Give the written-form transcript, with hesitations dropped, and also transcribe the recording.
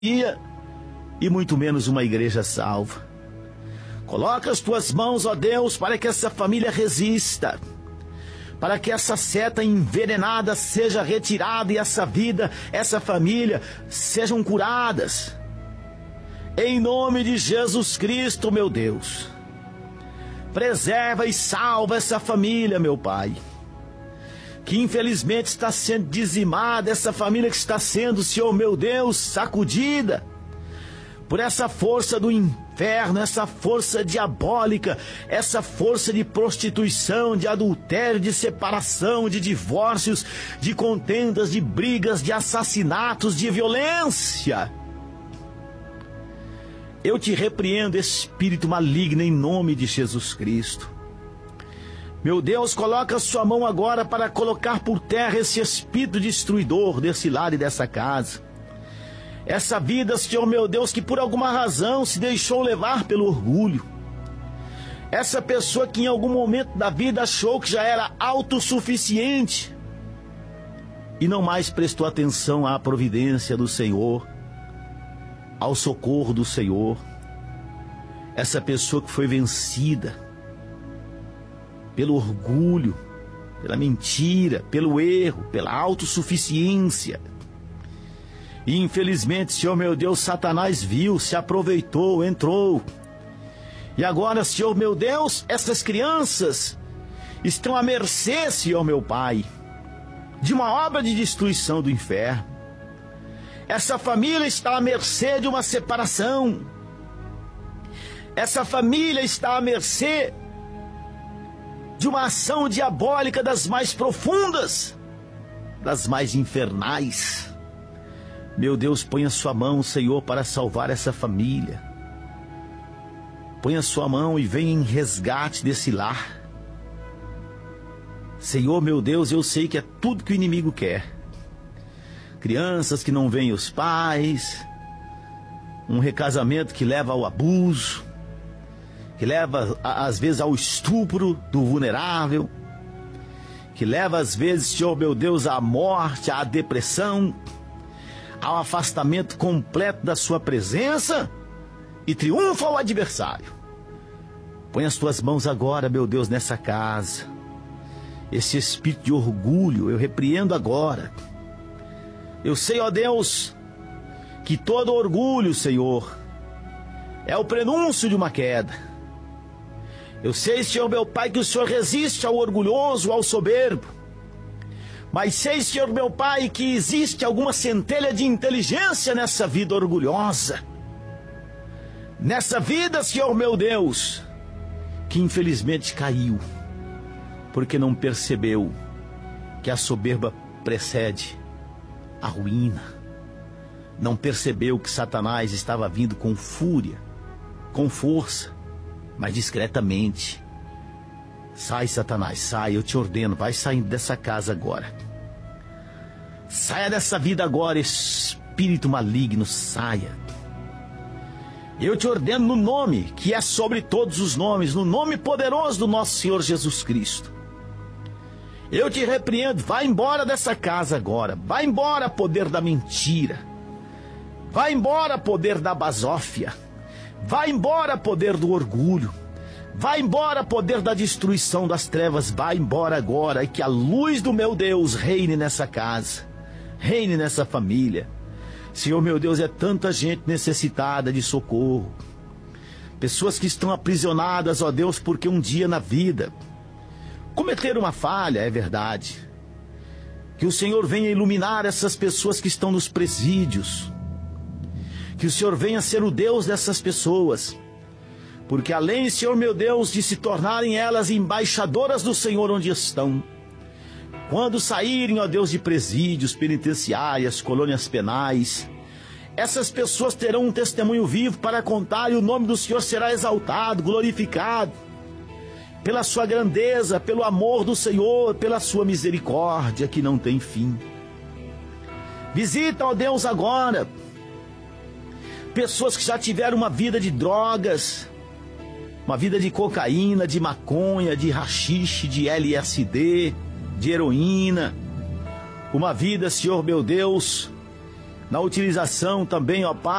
e muito menos uma igreja salva. Coloca as tuas mãos, ó Deus, para que essa família resista, para que essa seta envenenada seja retirada e essa vida, essa família sejam curadas. Em nome de Jesus Cristo, meu Deus, preserva e salva essa família, meu Pai, que infelizmente está sendo dizimada, essa família que está sendo, Senhor meu Deus, sacudida por essa força do inferno, essa força diabólica, essa força de prostituição, de adultério, de separação, de divórcios, de contendas, de brigas, de assassinatos, de violência. Eu te repreendo, espírito maligno, em nome de Jesus Cristo. Meu Deus, coloca a sua mão agora para colocar por terra esse espírito destruidor desse lar e dessa casa. Essa vida, Senhor meu Deus, que por alguma razão se deixou levar pelo orgulho. Essa pessoa que em algum momento da vida achou que já era autossuficiente e não mais prestou atenção à providência do Senhor, ao socorro do Senhor. Essa pessoa que foi vencida pelo orgulho, pela mentira, pelo erro, pela autossuficiência. E infelizmente, Senhor meu Deus, Satanás viu, se aproveitou, entrou. E agora, Senhor meu Deus, essas crianças estão à mercê, Senhor meu Pai, de uma obra de destruição do inferno. Essa família está à mercê de uma separação. Essa família está à mercê de uma ação diabólica das mais profundas, das mais infernais. Meu Deus, põe a sua mão, Senhor, para salvar essa família. Põe a sua mão e venha em resgate desse lar. Senhor, meu Deus, eu sei que é tudo que o inimigo quer. Crianças que não veem os pais, um recasamento que leva ao abuso, que leva às vezes ao estupro do vulnerável, que leva às vezes, Senhor meu Deus, à morte, à depressão, ao afastamento completo da sua presença e triunfa ao adversário. Põe as tuas mãos agora, meu Deus, nessa casa. Esse espírito de orgulho eu repreendo agora. Eu sei, ó Deus, que todo orgulho, Senhor, é o prenúncio de uma queda. Eu sei, Senhor meu Pai, que o Senhor resiste ao orgulhoso, ao soberbo. Mas sei, Senhor meu Pai, que existe alguma centelha de inteligência nessa vida orgulhosa. Nessa vida, Senhor meu Deus, que infelizmente caiu, porque não percebeu que a soberba precede a ruína. Não percebeu que Satanás estava vindo com fúria, com força, mas discretamente. Sai, Satanás, sai, eu te ordeno, vai saindo dessa casa agora. Saia dessa vida agora, espírito maligno, saia. Eu te ordeno no nome que é sobre todos os nomes, no nome poderoso do nosso Senhor Jesus Cristo. Eu te repreendo, vai embora dessa casa agora, vai embora poder da mentira, vai embora poder da basófia, vai embora poder do orgulho, vai embora poder da destruição das trevas, vai embora agora e que a luz do meu Deus reine nessa casa, reine nessa família. Senhor meu Deus, é tanta gente necessitada de socorro, pessoas que estão aprisionadas, ó Deus, porque um dia na vida cometeram uma falha, é verdade. Que o Senhor venha iluminar essas pessoas que estão nos presídios, que o Senhor venha ser o Deus dessas pessoas, porque além, Senhor meu Deus, de se tornarem elas embaixadoras do Senhor onde estão, quando saírem, ó Deus, de presídios, penitenciárias, colônias penais, essas pessoas terão um testemunho vivo para contar e o nome do Senhor será exaltado, glorificado, pela sua grandeza, pelo amor do Senhor, pela sua misericórdia que não tem fim. Visita, ó Deus, agora pessoas que já tiveram uma vida de drogas, uma vida de cocaína, de maconha, de haxixe, de LSD, de heroína, uma vida, Senhor meu Deus, na utilização também, ó Pai,